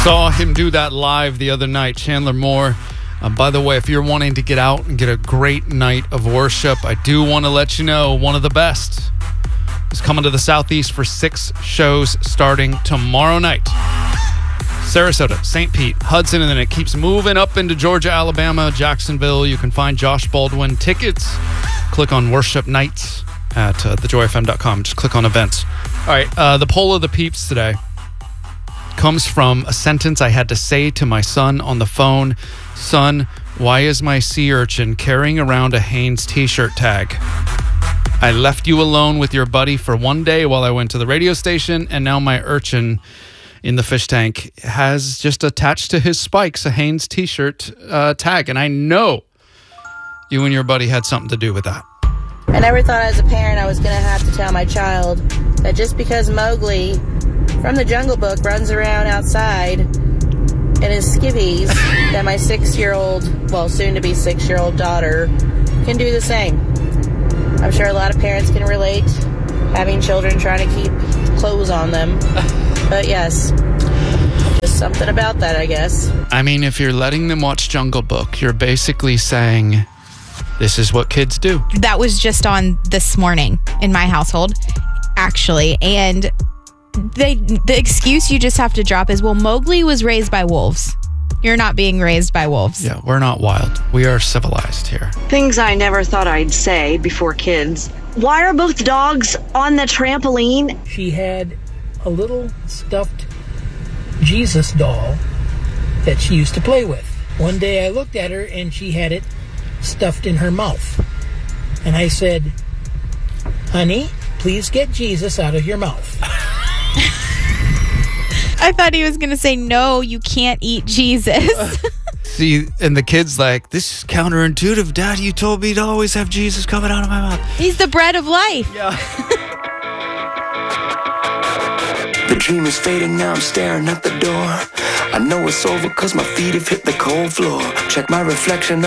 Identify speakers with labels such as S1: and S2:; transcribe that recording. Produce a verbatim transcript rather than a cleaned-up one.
S1: Saw him do that live the other night, Chandler Moore. Uh, by the way, if you're wanting to get out and get a great night of worship, I do want to let you know one of the best is coming to the Southeast for six shows starting tomorrow night. Sarasota, Saint Pete, Hudson, and then it keeps moving up into Georgia, Alabama, Jacksonville. You can find Josh Baldwin tickets. Click on Worship Nights at uh, the joy f m dot com. Just click on events. All right, uh, the poll of the peeps today comes from a sentence I had to say to my son on the phone. Son, why is my sea urchin carrying around a Hanes t-shirt tag? I left you alone with your buddy for one day while I went to the radio station, and now my urchin in the fish tank has just attached to his spikes a Hanes t-shirt uh, tag. And I know you and your buddy had something to do with that.
S2: I never thought as a parent I was going to have to tell my child that just because Mowgli from the Jungle Book runs around outside in his skivvies that my six-year-old, well, soon-to-be six-year-old daughter can do the same. I'm sure a lot of parents can relate, having children trying to keep clothes on them. But yes, just something about that, I guess.
S1: I mean, if you're letting them watch Jungle Book, you're basically saying, this is what kids do.
S3: That was just on this morning in my household, actually. And they, the excuse you just have to drop is, well, Mowgli was raised by wolves. You're not being raised by wolves.
S1: Yeah, we're not wild. We are civilized here.
S4: Things I never thought I'd say before kids. Why are both dogs on the trampoline?
S5: She had a little stuffed Jesus doll that she used to play with. One day I looked at her and she had it stuffed in her mouth. And I said, honey, please get Jesus out of your mouth.
S3: I thought he was going to say, no, you can't eat Jesus.
S1: See, and the kid's like, this is counterintuitive. Dad, you told me to always have Jesus coming out of my mouth.
S3: He's the bread of life.
S1: Yeah.
S6: The dream is fading, now I'm staring at the door. I know it's over cause my feet have hit the cold floor. Check my reflection